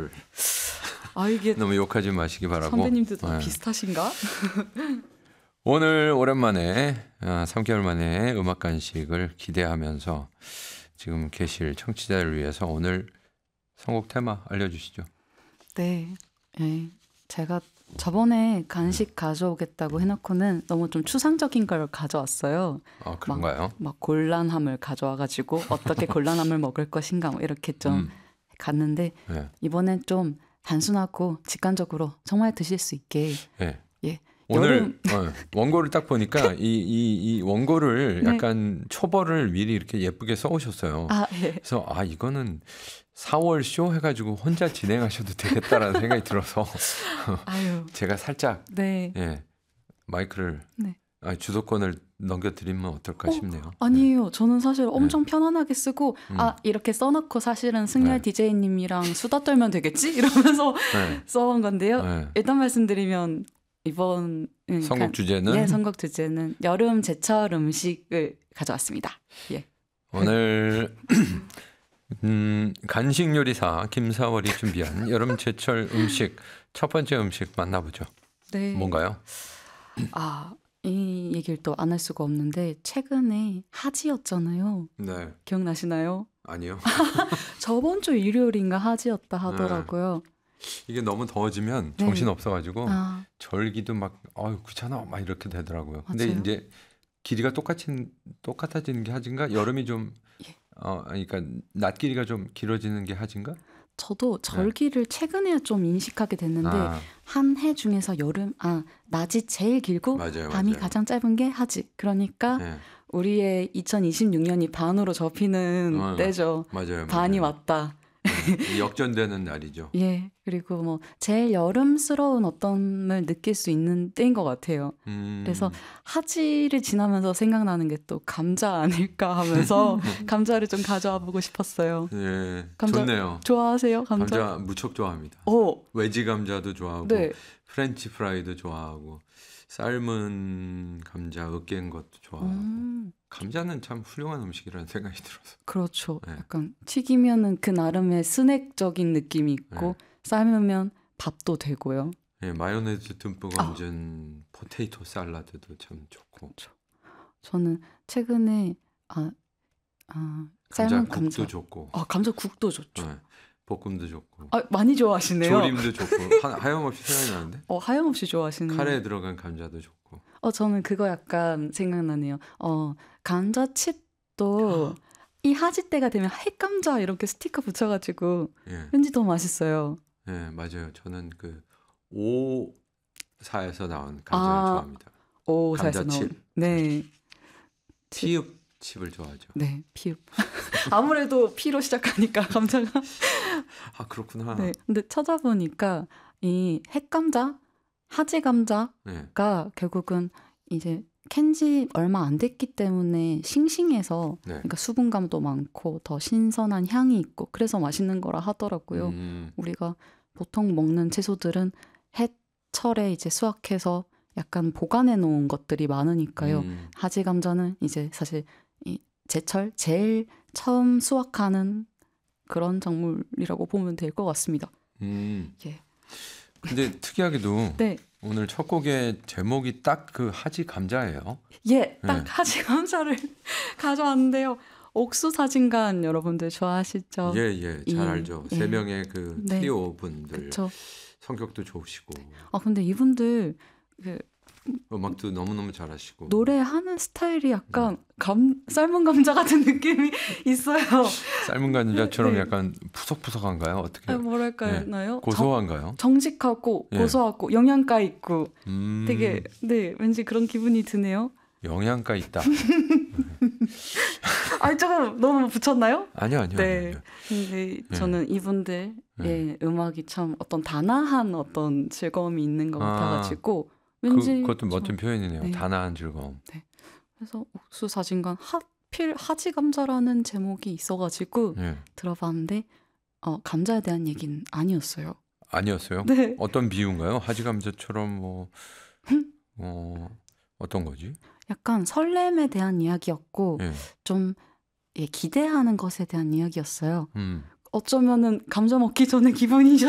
감자를 이게 너무 욕하지 마시기 바라고. 선배님들도 비슷하신가? 오늘 오랜만에 3개월 만에 음악 간식을 기대하면서 지금 계실 청취자를 위해서 오늘 선곡 테마 알려주시죠. 네. 제가 저번에 간식 가져오겠다고 해놓고는 너무 좀 추상적인 걸 가져왔어요. 그런가요? 막 곤란함을 가져와가지고 어떻게 곤란함을 먹을 것인가 뭐 이렇게 좀 갔는데 이번엔 좀 단순하고 직관적으로 정말 드실 수 있게. 오늘 원고를 딱 보니까 이 원고를 약간 초벌을 미리 이렇게 예쁘게 써오셨어요. 그래서 이거는 4월 쇼 해가지고 혼자 진행하셔도 되겠다라는 생각이 들어서 제가 살짝 마이크를 주도권을 넘겨드리면 어떨까 싶네요. 아니에요. 저는 사실 엄청 편안하게 쓰고 이렇게 써놓고 사실은 승열 DJ님이랑 수다 떨면 되겠지? 이러면서 써온 건데요. 일단 말씀드리면 이번 선곡 주제는? 선곡 주제는 여름 제철 음식을 가져왔습니다. 오늘 간식 요리사 김사월이 준비한 여름 제철 음식 첫 번째 음식 만나보죠. 네. 뭔가요? 이 얘기를 또 안 할 수가 없는데 최근에 하지였잖아요. 네. 기억나시나요? 아니요. 저번 주 일요일인가 하지였다 하더라고요. 이게 너무 더워지면 정신 없어가지고 절기도 막 귀찮아 막 이렇게 되더라고요. 근데 맞아요. 이제 길이가 똑같아지는 게 하진가? 여름이 좀 그러니까 낮 길이가 좀 길어지는 게 하진가? 저도 절기를 최근에 좀 인식하게 됐는데 한 해 중에서 낮이 제일 길고 밤이 가장 짧은 게 하지. 그러니까 우리의 2026년이 반으로 접히는 때죠. 맞아요. 반이 왔다. 역전되는 날이죠. 그리고 뭐 제일 여름스러운 어떤을 느낄 수 있는 때인 것 같아요. 그래서 하지를 지나면서 생각나는 게 또 감자 아닐까 하면서 감자를 좀 가져와 보고 싶었어요. 감자 좋네요. 좋아하세요? 감자 무척 좋아합니다. 외지 감자도 좋아하고 프렌치 프라이도 좋아하고 삶은 감자 으깬 것도 좋아하고 감자는 참 훌륭한 음식이라는 생각이 들어서. 그렇죠. 약간 튀기면은 그 나름의 스낵적인 느낌이 있고 삶으면 밥도 되고요. 마요네즈 듬뿍 얹은 포테이토 샐러드도 참 좋고. 그렇죠. 저는 최근에 삶은 감자국도 좋고. 감자국도 좋죠. 볶음도 좋고. 많이 좋아하시네요. 조림도 좋고. 하염없이 생각이 나는데. 하염없이 좋아하시네요. 카레에 들어간 감자도 좋고. 저는 그거 약간 생각나네요. 감자칩도 이 하지 때가 되면 핵감자 이렇게 스티커 붙여가지고 왠지 더 맛있어요. 맞아요. 저는 그 오사에서 나온 감자를 좋아합니다. 오사에서 나온. 네. 피읍 칩을 좋아하죠. 네, 피읍. 아무래도 피로 시작하니까 감자가. 그렇구나. 네, 근데 찾아보니까 이 핵감자, 하지 감자가 결국은 이제 캔지 얼마 안 됐기 때문에 싱싱해서 그러니까 수분감도 많고 더 신선한 향이 있고 그래서 맛있는 거라 하더라고요. 우리가 보통 먹는 채소들은 해철에 이제 수확해서 약간 보관해 놓은 것들이 많으니까요. 하지 감자는 이제 사실 이 제철 제일 처음 수확하는 그런 작물이라고 보면 될 것 같습니다. 근데 특이하게도 오늘 첫 곡의 제목이 딱 그 하지 감자예요. 딱 하지 감자를 가져왔는데요. 옥수사진간 여러분들 좋아하시죠? 잘 알죠. 세 명의 그 트리오 분들. 그쵸. 성격도 좋으시고. 근데 이분들 음악도 너무너무 잘하시고. 노래하는 스타일이 약간 삶은 감자 같은 느낌이 있어요. 삶은 감자처럼 약간 푸석푸석한가요? 어떻게? 뭐랄까요? 고소한가요? 정직하고 고소하고 영양가 있고 되게 왠지 그런 기분이 드네요. 영양가 있다. 조금 너무 붙였나요? 아니요. 근데 저는 이분들의 음악이 참 어떤 단아한 어떤 즐거움이 있는 것 같아가지고 왠지 그것도 멋진 표현이네요. 단아한 즐거움. 그래서 옥수사진간 하필 하지 감자라는 제목이 있어가지고 들어봤는데 감자에 대한 얘기는 아니었어요. 아니었어요? 어떤 비유인가요? 하지 감자처럼 어떤 거지? 약간 설렘에 대한 이야기였고 좀 기대하는 것에 대한 이야기였어요. 어쩌면은 감자 먹기 전에 기분이